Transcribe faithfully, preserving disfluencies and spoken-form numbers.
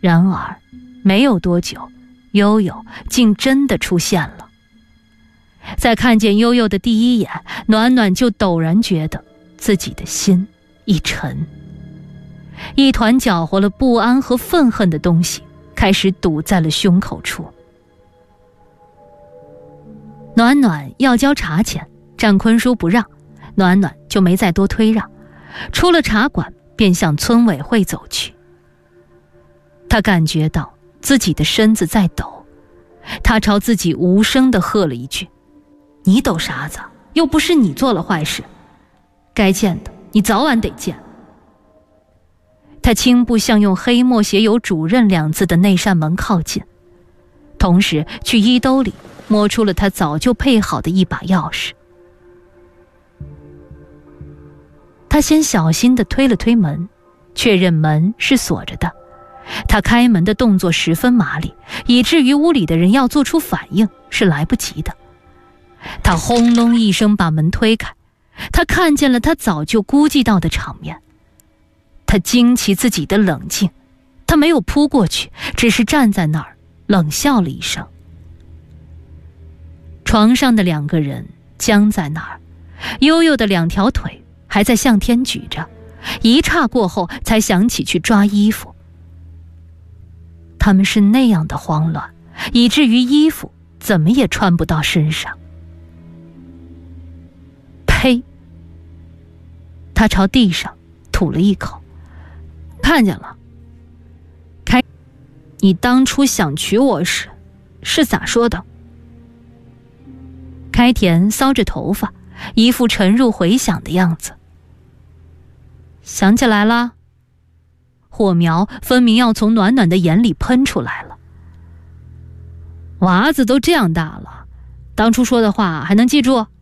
然而没有多久，悠悠竟真的出现了。在看见悠悠的第一眼，暖暖就陡然觉得自己的心一沉，一团搅和了不安和愤恨的东西开始堵在了胸口处。暖暖要交茶钱，战坤叔不让，暖暖就没再多推让，出了茶馆便向村委会走去。他感觉到自己的身子在抖，他朝自己无声地喝了一句：你抖啥子？又不是你做了坏事，该见的你早晚得见。他轻步向用黑墨写有主任两字的那扇门靠近，同时去衣兜里摸出了他早就配好的一把钥匙。他先小心地推了推门，确认门是锁着的。他开门的动作十分麻利，以至于屋里的人要做出反应是来不及的。他轰隆一声把门推开，他看见了他早就估计到的场面。他惊奇自己的冷静，他没有扑过去，只是站在那儿冷笑了一声。床上的两个人僵在那儿，悠悠的两条腿还在向天举着，一刹过后才想起去抓衣服。他们是那样的慌乱，以至于衣服怎么也穿不到身上。呸！他朝地上吐了一口。看见了。开，你当初想娶我时是咋说的？开田搔着头发，一副沉入回想的样子。想起来了。火苗分明要从暖暖的眼里喷出来了。娃子都这样大了，当初说的话还能记住？